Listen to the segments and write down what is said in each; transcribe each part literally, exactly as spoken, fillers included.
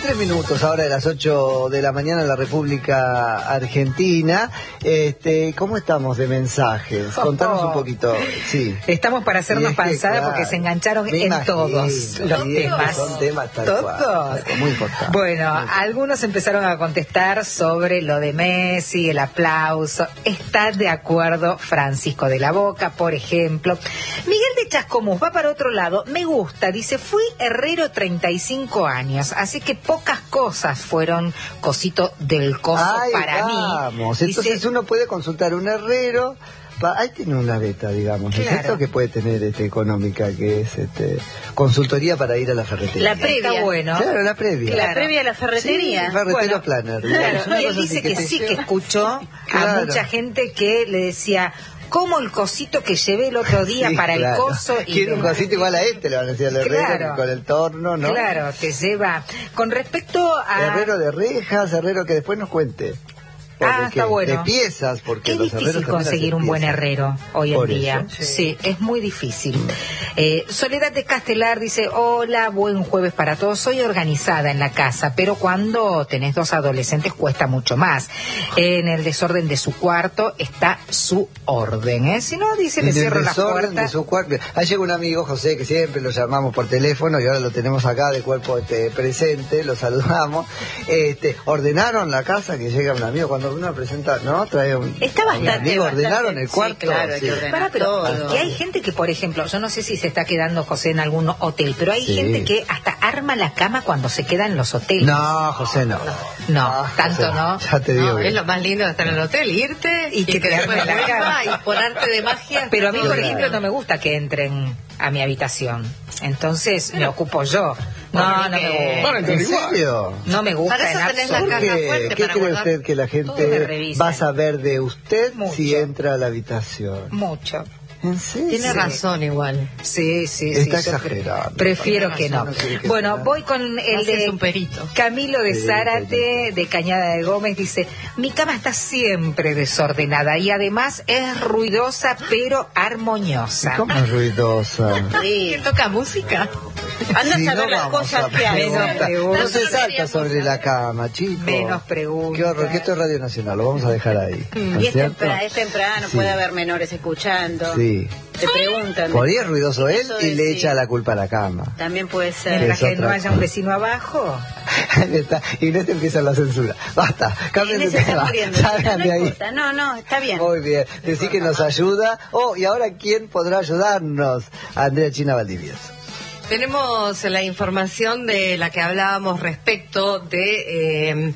veintitrés minutos ahora de las ocho de la mañana en la República Argentina. Este, ¿Cómo estamos de mensajes? Contanos un poquito. Sí. Estamos para hacernos panzada, claro, porque se engancharon Me en imagino, todos los sí, temas. Son temas tal ¿Todos? cual, muy importantes. Bueno, muy algunos empezaron a contestar sobre lo de Messi, el aplauso. Está de acuerdo Francisco de la Boca, por ejemplo. Miguel de Chascomús va para otro lado. Me gusta, dice, fui herrero treinta y cinco años, así que pocas cosas fueron cosito del coso Ay, para vamos. mí. Entonces dice, uno puede consultar un herrero. Pa, ahí tiene una beta, digamos, ¿no es claro, cierto? Que puede tener este, económica, que es este, consultoría para ir a la ferretería. La previa. Está bueno. Claro, la previa. La previa a la ferretería. Sí, ferretero Bueno, planner. Claro, Una y él cosa dice así que, te sí, lleva- que escuchó Claro. a mucha gente que le decía, como el cosito que llevé el otro día Sí, para claro. el coso. Y Quiere un demás. cosito igual a este, le van a decir al herrero, Claro. con el torno, ¿no? Claro, te lleva. Con respecto a... Herrero de rejas, herrero que después nos cuente. Porque Ah, está bueno. De piezas, porque Qué los difícil herreros también conseguir hacen un buen piezas. herrero hoy en Por día. eso. Sí. sí, es muy difícil. Eh, Soledad de Castelar dice, hola, buen jueves para todos. Soy organizada en la casa, pero cuando tenés dos adolescentes cuesta mucho más. En el desorden de su cuarto está su orden, ¿eh? Si no, dice, le En el cierro la desorden puerta. de su cuarto. Ahí llega un amigo, José, que siempre lo llamamos por teléfono y ahora lo tenemos acá de cuerpo este, presente, lo saludamos. Este, ordenaron la casa, que llega un amigo, cuando uno presenta, ¿no? Trae un... Está bastante, amigo, bastante. ordenaron el Sí, cuarto. claro, hay que ordenar. Para, pero todo. es que hay gente que, por ejemplo, yo no sé si se está quedando José en algún hotel, pero hay Sí. gente que hasta arma la cama cuando se queda en los hoteles. No, José, no. No, Ah, tanto José, no. Ya te digo. No, que- es lo más lindo de estar en el hotel, irte Y que te arme la cama. y por arte de magia. Pero a mí, todo por bien. ejemplo, no me gusta que entren a mi habitación. Entonces me ocupo yo. No, no me gusta. ¿En serio? No me gusta Para eso en tenés la absoluto. ¿Por caja qué? fuerte ¿Qué para cree guardar usted que la todo, me gente revisan. va a saber de usted Mucho. si entra a la habitación? Mucho. ¿En serio? Tiene razón igual. Sí, sí, Está sí. yo pre- exagerando. Prefiero que no. No quiere que Bueno, sea. voy con el Haces de un perito. Camilo de Sí, Zárate, de Cañada de Gómez. Dice, mi cama está siempre desordenada y además es ruidosa pero armoniosa. ¿Cómo es ruidosa? Sí. ¿Quién toca música? Anda Sí, a saber no las vamos cosas a que hay. Menos preguntar. preguntas. No se salta sobre la cama, chicos. Menos preguntas. Qué horror, que esto es Radio Nacional, lo vamos a dejar ahí. ¿no Y es es, cierto? tempra- es temprano, Sí. puede haber menores escuchando. Sí. Te preguntan. Por ahí es ruidoso él Eso y es, le sí. echa la culpa a la cama. También puede ser. Mientras que Es no otra haya un cosa. vecino abajo. Ahí está. Inés te empieza la censura. Basta, cambien de Inés se está tema. muriendo. Salgan No, de no ahí. importa. No, no, está bien. Muy bien. Decí que nos ayuda. Oh, y ahora, ¿quién podrá ayudarnos? Andrea China Valdivieso. Tenemos la información de la que hablábamos respecto de eh,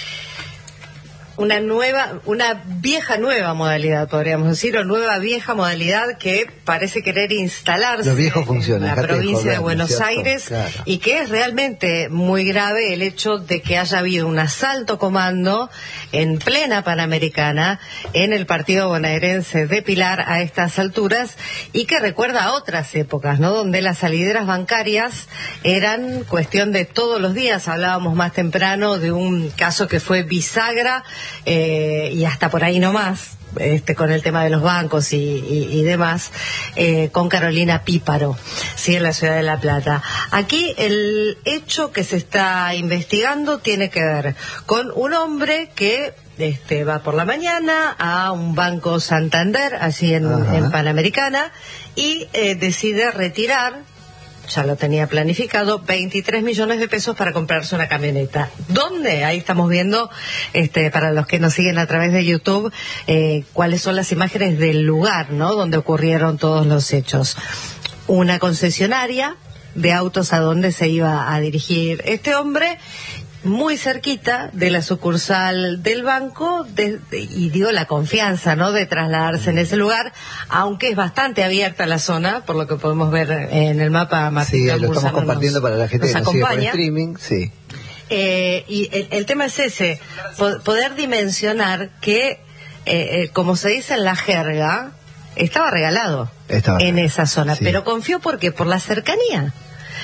una nueva, una vieja nueva modalidad, podríamos decir, o nueva vieja modalidad que parece querer instalarse Los viejos funcionan, en la dejate de provincia joder, de Buenos ¿cierto? Aires, Claro. y que es realmente muy grave el hecho de que haya habido un asalto comando en plena Panamericana en el partido bonaerense de Pilar a estas alturas, y que recuerda a otras épocas, ¿no? Donde las salideras bancarias eran cuestión de todos los días. Hablábamos más temprano de un caso que fue bisagra, eh, y hasta por ahí no más. Este, con el tema de los bancos y, y, y demás, eh, con Carolina Píparo, sí, en la ciudad de La Plata. Aquí el hecho que se está investigando tiene que ver con un hombre que este, va por la mañana a un banco Santander, allí en, Ajá. en Panamericana, y eh, decide retirar, ya lo tenía planificado, veintitrés millones de pesos para comprarse una camioneta. ¿Dónde? Ahí estamos viendo, este, para los que nos siguen a través de YouTube, eh, cuáles son las imágenes del lugar, ¿no? Donde ocurrieron todos los hechos. Una concesionaria de autos a donde se iba a dirigir este hombre, muy cerquita de la sucursal del banco, de, de, y dio la confianza, ¿no?, de trasladarse en ese lugar, aunque es bastante abierta la zona, por lo que podemos ver en el mapa. Martín Sí, lo Camburza estamos nos- compartiendo para la gente nos que nos sigue por acompaña. streaming. Sí. Eh, y el, el tema es ese, po- poder dimensionar que, eh, eh, como se dice en la jerga, estaba regalado Estaba en regalado, esa zona, sí. pero confió porque por la cercanía.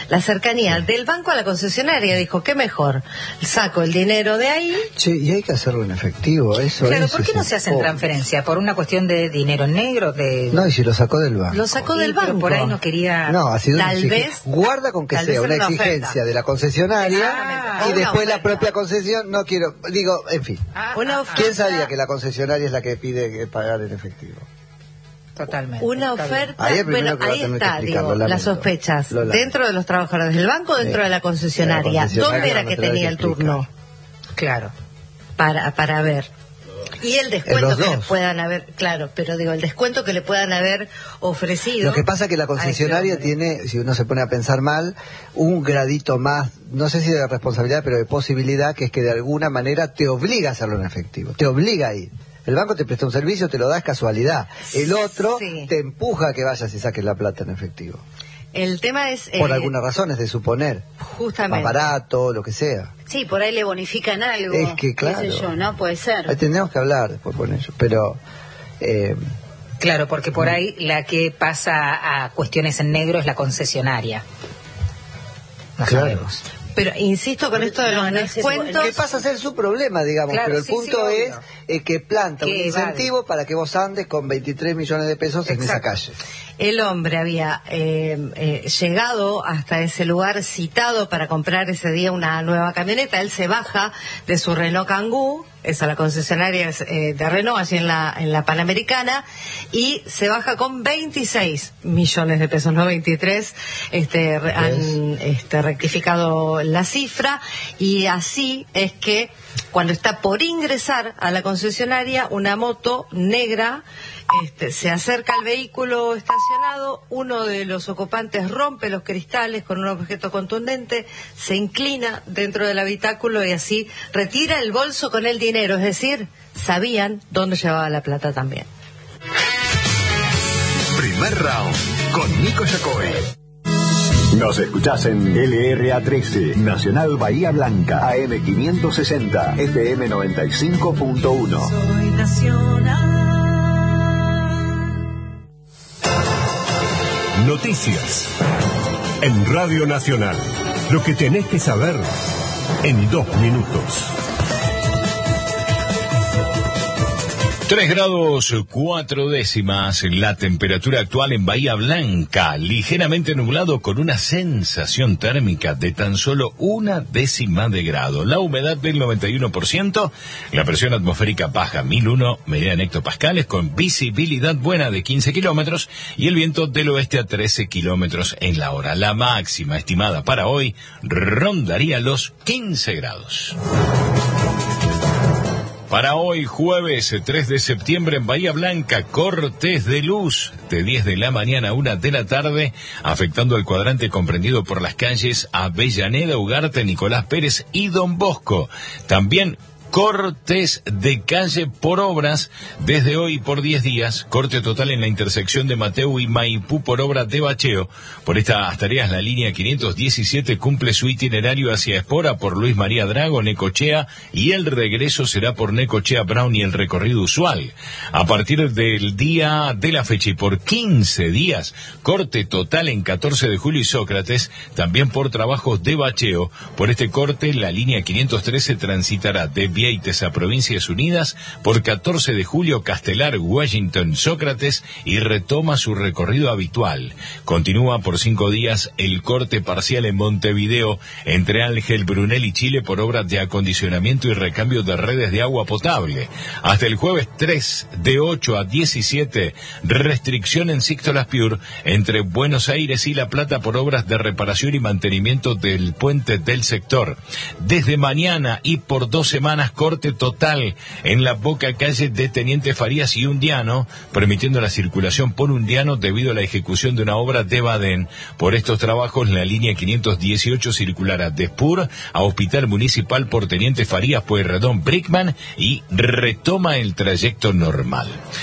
la cercanía del banco a la concesionaria. Dijo, ¿qué mejor? Saco el dinero de ahí. Sí, y hay que hacerlo en efectivo, eso Claro, es, ¿por qué no es se hacen poco. transferencias? ¿Por una cuestión de dinero en negro? De... No, y si lo sacó del banco. Lo sacó Sí, del pero banco. por ahí no quería... No, ha sido una Tal exigencia. vez- Guarda con que tal sea vez una era una exigencia oferta. de la concesionaria Ah, y una después la oferta. propia concesión, no quiero, digo, en fin. Ah, Una ah, oferta. ¿Quién sabía que la concesionaria es la que pide que pagar en efectivo? Totalmente. Una está bien. oferta, Ahí es primero bueno, que va a ahí tener que está, explicarlo, digo, lamento. las sospechas. Lo lamento. ¿Dentro de los trabajadores del banco o dentro Sí. de la concesionaria? De la concesionaria ¿Dónde era van a que tener tenía que el explicar. turno? Claro. Para, para ver. Y el descuento los que le dos. puedan haber, claro, pero digo, el descuento que le puedan haber ofrecido. Lo que pasa es que la concesionaria a este hombre. tiene, si uno se pone a pensar mal, un gradito más, no sé si de responsabilidad, pero de posibilidad, que es que de alguna manera te obliga a hacerlo en efectivo, te obliga a ir. El banco te presta un servicio, te lo da, es casualidad. El otro Sí. te empuja a que vayas y saques la plata en efectivo. El tema es. Por eh, algunas razones, de suponer. Justamente. Más barato, lo que sea. Sí, por ahí le bonifican algo. Es que, claro. Qué sé yo, ¿no? Puede Ahí ser. tendremos que hablar después con ellos, pero... Eh, Claro, porque por ahí la que pasa a cuestiones en negro es la concesionaria. No Claro. sabemos. Pero insisto con esto de No, los no es eso. descuentos. ¿Qué pasa a ser su problema, digamos? Claro, pero el sí, punto sí, es obvio. eh, que planta Que un evade. incentivo para que vos andes con veintitrés millones de pesos en esa Exacto. calle. El hombre había eh, eh, llegado hasta ese lugar citado para comprar ese día una nueva camioneta. Él se baja de su Renault Kangoo, esa la concesionaria es, eh, de Renault, allí en la, en la Panamericana, y se baja con veintiséis millones de pesos, no veintitrés. Este, re- han este, rectificado la cifra, y así es que cuando está por ingresar a la concesionaria, una moto negra este, se acerca al vehículo estacionado, uno de los ocupantes rompe los cristales con un objeto contundente, se inclina dentro del habitáculo y así retira el bolso con el dinero, es decir, sabían dónde llevaba la plata también. Primer round con Nico Yacoy. Nos escuchás en L R A trece, Nacional Bahía Blanca, A M quinientos sesenta, F M noventa y cinco punto uno. Soy nacional. Noticias en Radio Nacional. Lo que tenés que saber en dos minutos. Tres grados cuatro décimas la temperatura actual en Bahía Blanca, ligeramente nublado con una sensación térmica de tan solo una décima de grado. La humedad del noventa y uno por ciento, la presión atmosférica baja mil uno medida en hectopascales con visibilidad buena de quince kilómetros y el viento del oeste a trece kilómetros en la hora. La máxima estimada para hoy rondaría los quince grados. Para hoy, jueves tres de septiembre, en Bahía Blanca, cortes de luz de diez de la mañana a una de la tarde, afectando el cuadrante comprendido por las calles Avellaneda, Ugarte, Nicolás Pérez y Don Bosco. También cortes de calle por obras desde hoy por diez días, corte total en la intersección de Mateu y Maipú por obra de bacheo. Por estas tareas la línea quinientos diecisiete cumple su itinerario hacia Espora por Luis María Drago, Necochea, y el regreso será por Necochea Brown y el recorrido usual. A partir del día de la fecha y por quince días, corte total en catorce de julio y Sócrates, también por trabajos de bacheo. Por este corte la línea quinientos trece transitará de Vieites a Provincias Unidas por catorce de julio, Castelar, Washington, Sócrates y retoma su recorrido habitual. Continúa por cinco días el corte parcial en Montevideo entre Ángel Brunel y Chile por obras de acondicionamiento y recambio de redes de agua potable. Hasta el jueves tres de ocho a diecisiete, restricción en Sixto Las Piur entre Buenos Aires y La Plata por obras de reparación y mantenimiento del puente del sector. Desde mañana y por dos semanas, corte total en la boca calle de Teniente Farías y Undiano, permitiendo la circulación por Undiano debido a la ejecución de una obra de Badén. Por estos trabajos, la línea quinientos dieciocho circulará de Spur a Hospital Municipal por Teniente Farías, Pueyrredón, Brickman y retoma el trayecto normal.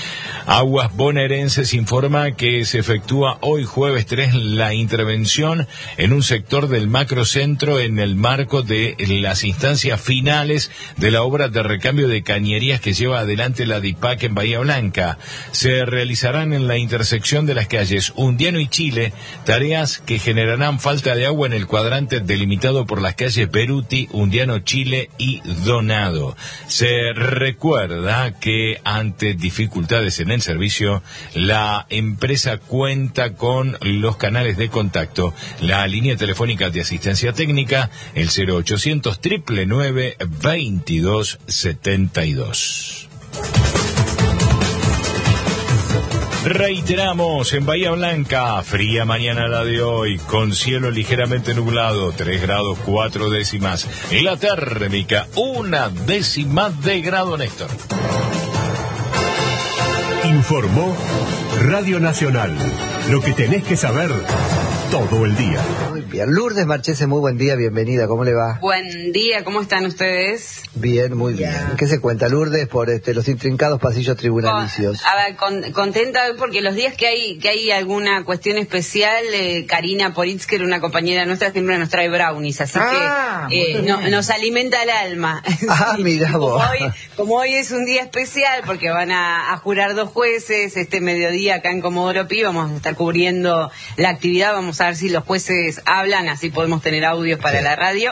Aguas Bonaerenses informa que se efectúa hoy jueves tres la intervención en un sector del macrocentro en el marco de las instancias finales de la obra de recambio de cañerías que lleva adelante la DIPAC en Bahía Blanca. Se realizarán en la intersección de las calles Undiano y Chile tareas que generarán falta de agua en el cuadrante delimitado por las calles Beruti, Undiano, Chile y Donado. Se recuerda que ante dificultades en el servicio, la empresa cuenta con los canales de contacto, la línea telefónica de asistencia técnica, el cero ochocientos, nueve nueve nueve, veintidós setenta y dos. Reiteramos, en Bahía Blanca, fría mañana la de hoy, con cielo ligeramente nublado, tres grados cuatro décimas. La térmica, una décima de grado, Néstor. Informó Radio Nacional. Lo que tenés que saber todo el día. Muy bien. Lourdes Marchese, muy buen día, bienvenida, ¿cómo le va? Buen día, ¿cómo están ustedes? Bien, muy bien. bien. ¿Qué se cuenta, Lourdes, por este, los intrincados pasillos tribunalicios? Con, a ver, con, contenta porque los días que hay que hay alguna cuestión especial, eh, Karina Poritzker, una compañera nuestra, siempre nos trae brownies, así ah, que eh, no, nos alimenta el alma. Ah, mira vos. Como hoy, como hoy es un día especial, porque van a, a jurar dos jueces, este mediodía acá en Comodoro Pi, vamos a estar cubriendo la actividad, vamos a ver si los jueces hablan, así podemos tener audios para sí. la radio,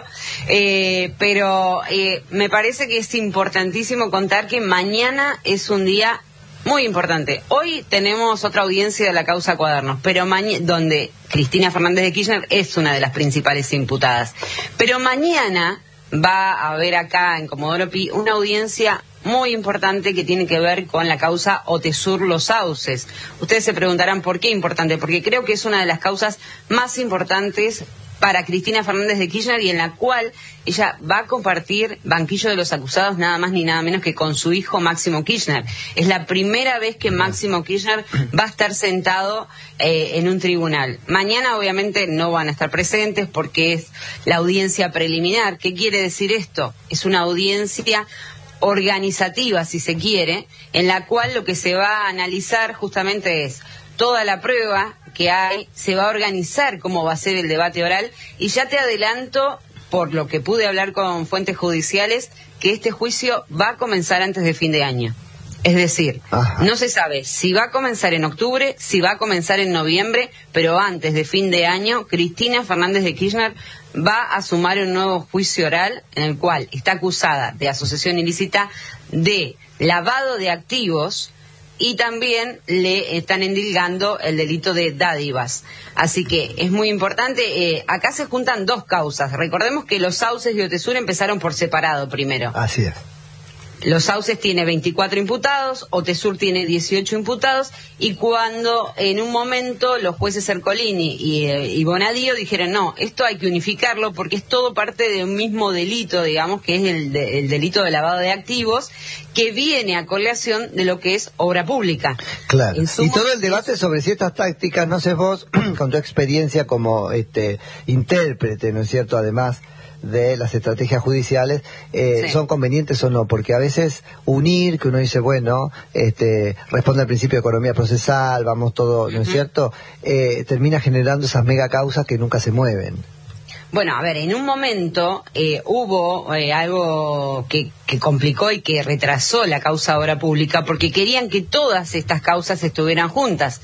eh, pero eh, me parece que es importantísimo contar que mañana es un día muy importante. Hoy tenemos otra audiencia de la causa Cuadernos, pero mañana, donde Cristina Fernández de Kirchner es una de las principales imputadas. Pero mañana va a haber acá en Comodoro Pi una audiencia muy importante que tiene que ver con la causa Otesur Los Sauces. Ustedes se preguntarán por qué importante, porque creo que es una de las causas más importantes para Cristina Fernández de Kirchner y en la cual ella va a compartir banquillo de los acusados nada más ni nada menos que con su hijo Máximo Kirchner. Es la primera vez que Máximo Kirchner va a estar sentado eh, en un tribunal. Mañana obviamente no van a estar presentes porque es la audiencia preliminar. ¿Qué quiere decir esto? Es una audiencia organizativa, si se quiere, en la cual lo que se va a analizar justamente es toda la prueba que hay, se va a organizar cómo va a ser el debate oral, y ya te adelanto, por lo que pude hablar con fuentes judiciales, que este juicio va a comenzar antes de fin de año. Es decir, Ajá. no se sabe si va a comenzar en octubre, si va a comenzar en noviembre, pero antes de fin de año, Cristina Fernández de Kirchner va a sumar un nuevo juicio oral en el cual está acusada de asociación ilícita, de lavado de activos, y también le están endilgando el delito de dádivas. Así que es muy importante, eh, acá se juntan dos causas. Recordemos que los Sauces y Otesur empezaron por separado primero. Así es. Los Sauces tiene veinticuatro imputados, Otesur tiene dieciocho imputados, y cuando en un momento los jueces Ercolini y, eh, y Bonadío dijeron, no, esto hay que unificarlo porque es todo parte de un mismo delito, digamos, que es el, de, el delito de lavado de activos, que viene a colación de lo que es obra pública. Claro, y todo el debate sobre ciertas tácticas, no sé vos, con tu experiencia como este intérprete, ¿no es cierto?, además de las estrategias judiciales, eh, sí. son convenientes o no, porque a veces unir, que uno dice, bueno, este, responde al principio de economía procesal, vamos todo, ¿no uh-huh. es cierto?, eh, termina generando esas mega causas que nunca se mueven. Bueno, a ver, en un momento eh, hubo eh, algo que, que complicó y que retrasó la causa obra pública, porque querían que todas estas causas estuvieran juntas.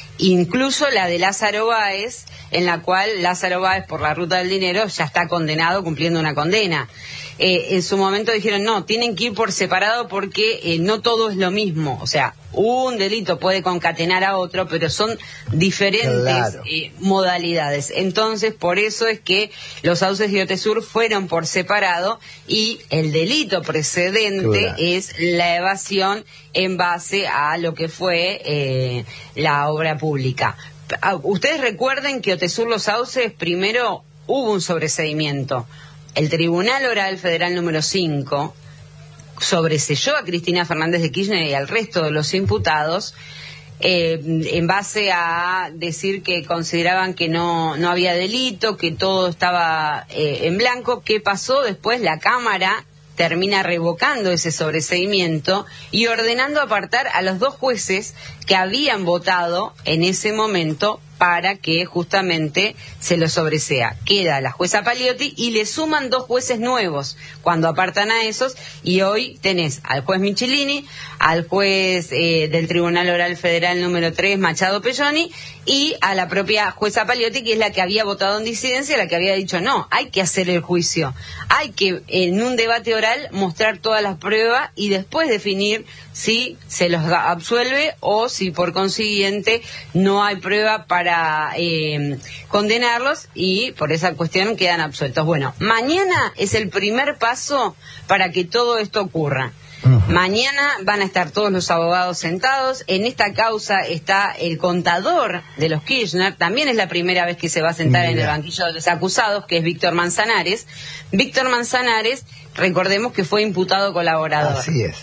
Incluso la de Lázaro Báez, en la cual Lázaro Báez, por la ruta del dinero, ya está condenado cumpliendo una condena. Eh, en su momento dijeron, no, tienen que ir por separado porque eh, no todo es lo mismo. O sea, un delito puede concatenar a otro, pero son diferentes claro. eh, modalidades. Entonces, por eso es que los Sauces y Otesur fueron por separado, y el delito precedente claro. es la evasión en base a lo que fue eh, la obra pública. Ustedes recuerden que Otesur Los Sauces, primero hubo un sobreseimiento. El Tribunal Oral Federal número cinco sobreseyó a Cristina Fernández de Kirchner y al resto de los imputados eh, en base a decir que consideraban que no, no había delito, que todo estaba eh, en blanco. ¿Qué pasó después? La Cámara termina revocando ese sobreseimiento y ordenando apartar a los dos jueces que habían votado en ese momento para que justamente se lo sobresea. Queda la jueza Paliotti y le suman dos jueces nuevos cuando apartan a esos, y hoy tenés al juez Michelini, al juez eh, del Tribunal Oral Federal número tres, Machado Pelloni, y a la propia jueza Paliotti, que es la que había votado en disidencia, la que había dicho no, hay que hacer el juicio, hay que en un debate oral mostrar todas las pruebas y después definir si se los absuelve o si por consiguiente no hay prueba para eh, condenarlos, y por esa cuestión quedan absueltos. Bueno, mañana es el primer paso para que todo esto ocurra. Uh-huh. Mañana van a estar todos los abogados sentados. En esta causa está el contador de los Kirchner. También es la primera vez que se va a sentar Mira. en el banquillo de los acusados, que es Víctor Manzanares. Víctor Manzanares, recordemos que fue imputado colaborador. Así es.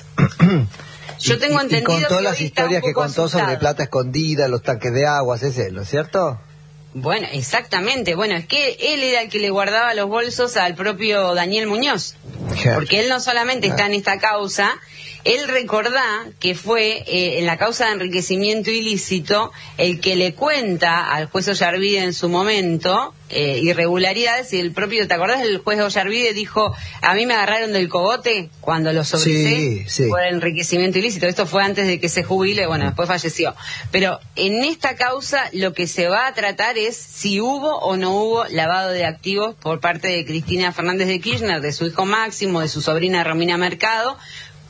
Yo tengo y, entendido y contó que las historias que contó asustado. sobre plata escondida, los tanques de aguas, ese, ¿no es cierto? Bueno, exactamente. Bueno, es que él era el que le guardaba los bolsos al propio Daniel Muñoz. Porque él no solamente está en esta causa, él recordá que fue eh, en la causa de enriquecimiento ilícito el que le cuenta al juez Ollarvide en su momento eh, irregularidades, y el propio, ¿te acordás? El juez Ollarvide dijo, a mí me agarraron del cogote cuando lo sobresé sí, sí. por el enriquecimiento ilícito. Esto fue antes de que se jubile, bueno, después falleció. Pero en esta causa lo que se va a tratar es si hubo o no hubo lavado de activos por parte de Cristina Fernández de Kirchner, de su hijo Máximo, de su sobrina Romina Mercado,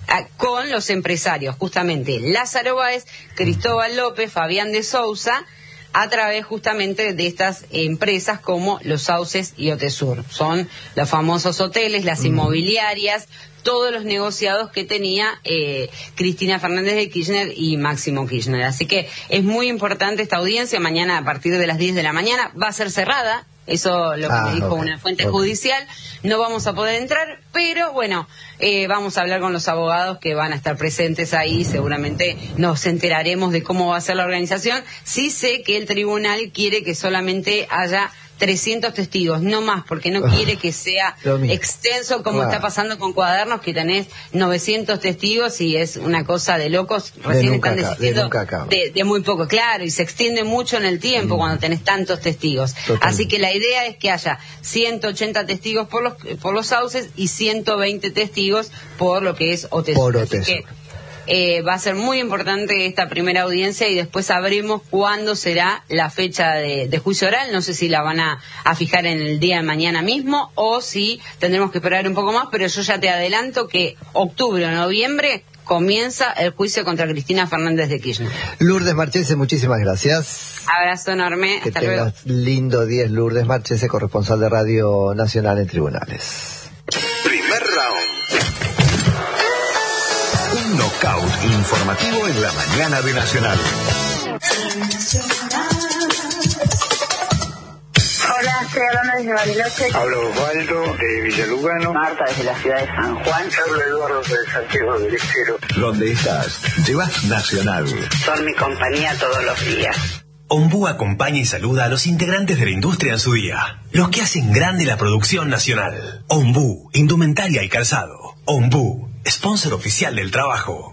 con los empresarios, justamente Lázaro Báez, Cristóbal López, Fabián de Sousa, a través justamente de estas empresas como Los Sauces y Otesur. Son los famosos hoteles, las inmobiliarias, todos los negociados que tenía eh, Cristina Fernández de Kirchner y Máximo Kirchner. Así que es muy importante esta audiencia. Mañana a partir de las diez de la mañana va a ser cerrada. Eso lo que ah, me dijo okay, una fuente okay. judicial. No vamos a poder entrar, pero bueno, eh, vamos a hablar con los abogados que van a estar presentes ahí. Seguramente nos enteraremos de cómo va a ser la organización. Sí sé que el tribunal quiere que solamente haya trescientos testigos, no más, porque no quiere que sea extenso como claro. está pasando con Cuadernos, que tenés novecientos testigos y es una cosa de locos. Recién de están nunca, decidiendo de, de, de muy poco, claro, y se extiende mucho en el tiempo mm. cuando tenés tantos testigos. Total. Así que la idea es que haya ciento ochenta testigos por los por los sauces y ciento veinte testigos por lo que es Otesur. Por Otesur. Eh, va a ser muy importante esta primera audiencia y después sabremos cuándo será la fecha de, de juicio oral. No sé si la van a, a fijar en el día de mañana mismo o si tendremos que esperar un poco más, pero yo ya te adelanto que octubre o noviembre comienza el juicio contra Cristina Fernández de Kirchner. Lourdes Marchese, muchísimas gracias. Abrazo enorme, que hasta tengas luego. Lindo día, Lourdes Marchese, corresponsal de Radio Nacional en Tribunales. Primer round. Un knockout informativo en la mañana de Nacional. Hola, estoy hablando desde Bariloche. Hablo Osvaldo de Villalugano. Marta desde la ciudad de San Juan. Hablo Eduardo de Santiago del Estero. ¿Dónde estás? Llevas Nacional. Son mi compañía todos los días. Ombú acompaña y saluda a los integrantes de la industria en su día, los que hacen grande la producción nacional. Ombú, indumentaria y calzado. Ombú, sponsor oficial del trabajo.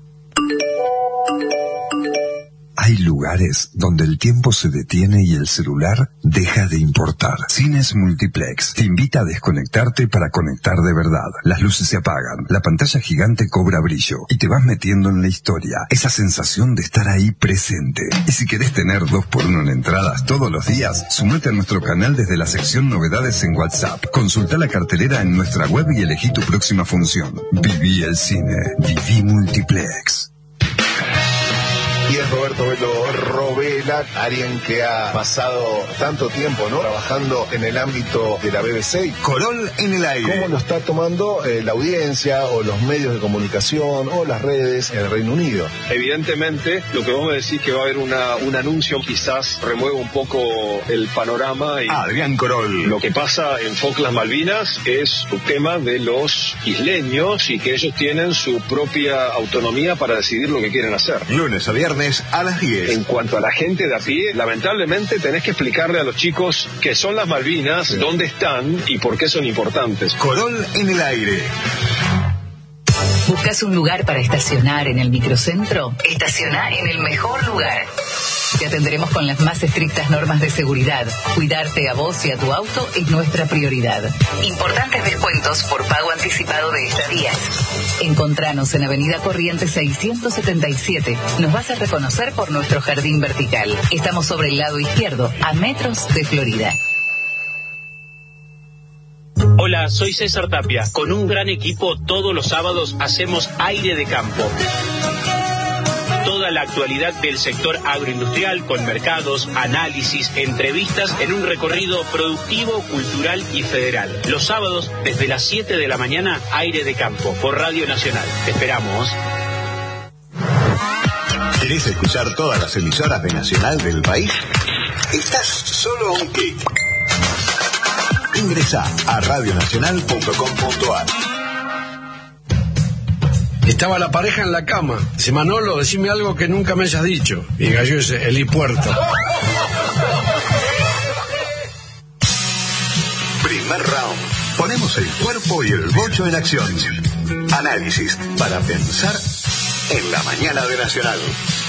Hay lugares donde el tiempo se detiene y el celular deja de importar. Cines Multiplex te invita a desconectarte para conectar de verdad. Las luces se apagan, la pantalla gigante cobra brillo y te vas metiendo en la historia. Esa sensación de estar ahí presente. Y si querés tener dos por uno en entradas todos los días, sumate a nuestro canal desde la sección Novedades en WhatsApp. Consulta la cartelera en nuestra web y elegí tu próxima función. Viví el cine. Viví Multiplex. Y es Roberto Velo Robela, alguien que ha pasado tanto tiempo, ¿no?, trabajando en el ámbito de la B B C. Corol en el aire. ¿Cómo lo está tomando eh, la audiencia o los medios de comunicación o las redes en el Reino Unido? Evidentemente, lo que vos me decís que va a haber una, un anuncio quizás remueva un poco el panorama. Y Adrián Corol. Lo que pasa en Falkland Malvinas es un tema de los isleños y que ellos tienen su propia autonomía para decidir lo que quieren hacer. Lunes a viernes a las diez. En cuanto a la gente de a pie, lamentablemente tenés que explicarle a los chicos qué son las Malvinas, sí, dónde están y por qué son importantes. Corol en el aire. ¿Buscas un lugar para estacionar en el microcentro? Estacioná en el mejor lugar. Te atenderemos con las más estrictas normas de seguridad. Cuidarte a vos y a tu auto es nuestra prioridad. Importantes descuentos por pago anticipado de estadías. Encontranos en Avenida Corrientes seiscientos setenta y siete. Nos vas a reconocer por nuestro jardín vertical. Estamos sobre el lado izquierdo, a metros de Florida. Hola, soy César Tapia. Con un gran equipo todos los sábados hacemos Aire de Campo. Toda la actualidad del sector agroindustrial con mercados, análisis, entrevistas en un recorrido productivo, cultural y federal. Los sábados desde las siete de la mañana, Aire de Campo por Radio Nacional. Te esperamos. ¿Querés escuchar todas las emisoras de Nacional del país? Estás solo a un clic. Ingresa a radionacional punto com punto a r. Estaba la pareja en la cama. Dice, Manolo, decime algo que nunca me hayas dicho. Y Gallo dice, helipuerto. Primer round. Ponemos el cuerpo y el bocho en acción. Análisis para pensar en la mañana de Nacional.